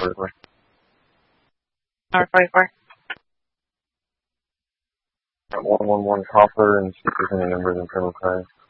44. Number 44. 111 Copper and see if there's any numbers in front of the car.